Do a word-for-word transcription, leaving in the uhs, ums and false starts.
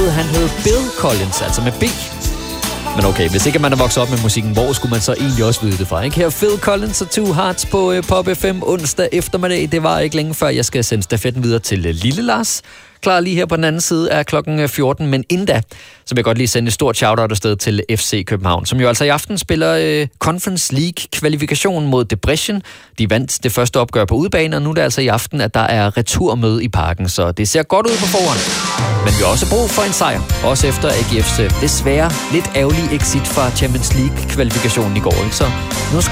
troede, han hed Bill Collins, altså med B. Men okay, hvis ikke man er vokset op med musikken, hvor skulle man så egentlig også vide det fra, ikke? Her Phil Collins og Two Hearts på uh, Pop F M onsdag eftermiddag. Det var ikke længe før, jeg skal sende stafetten videre til uh, Lille Lars. Klar lige her på den anden side af klokken fjorten, men inden da, så vil jeg godt lige sende et stort shout-out afsted til F C København, som jo altså i aften spiller uh, Conference League-kvalifikation mod Debrecen. De vandt det første opgør på udebane, og nu er det altså i aften, at der er returmøde i parken, så det ser godt ud på forhånd. Men vi har også brug for en sejr, også efter A G F's desværre lidt ærgerlige exit fra Champions League-kvalifikationen i går, ikke? Så nu skal